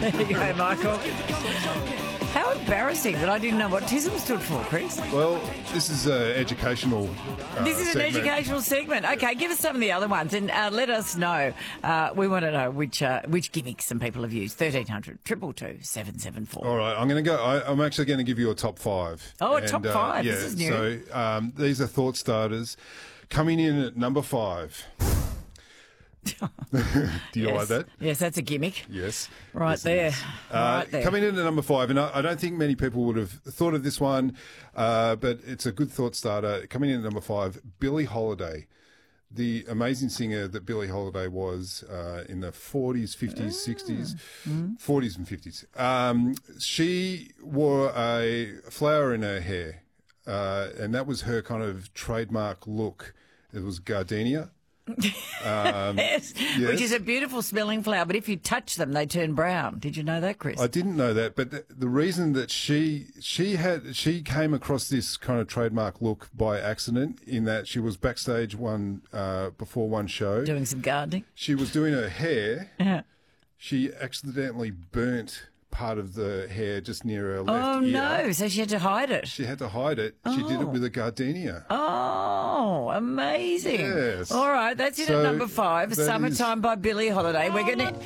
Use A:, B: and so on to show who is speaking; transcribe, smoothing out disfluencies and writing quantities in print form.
A: There you go, Michael. How embarrassing that I didn't know what TISM stood for, Chris.
B: Well, this is an educational
A: This is
B: segment.
A: an educational segment. Okay, give us some of the other ones and let us know. We want to know which gimmicks some people have used. 1300 222 774.
B: All right, I'm going to go. I'm actually going to give you a top five.
A: Oh, a top five.
B: Yeah,
A: This is new.
B: So these are thought starters. Coming in at number 5. Do you like that?
A: Yes, that's a gimmick.
B: Yes.
A: Right
B: Yes, it
A: there.
B: is.
A: Right there.
B: Coming in at number 5, and I don't think many people would have thought of this one, but it's a good thought starter. Coming in at number 5, Billie Holiday. The amazing singer that Billie Holiday was in the 40s, 50s, 60s, 40s and 50s. She wore a flower in her hair, and that was her kind of trademark look. It was gardenia.
A: Yes, which is a beautiful smelling flower, but if you touch them, they turn brown. Did you know that, Chris?
B: I didn't know that, but the reason that she came across this kind of trademark look by accident, in that she was backstage before one show.
A: Doing some gardening.
B: She was doing her hair.
A: Yeah.
B: She accidentally burnt part of the hair just near her left
A: Oh,
B: ear.
A: no, so she had to hide it.
B: She had to hide it. She did it with a gardenia.
A: Oh, amazing.
B: Yes.
A: All right, that's it
B: So
A: at number 5,
B: that
A: Summertime by Billie Holiday. We're going to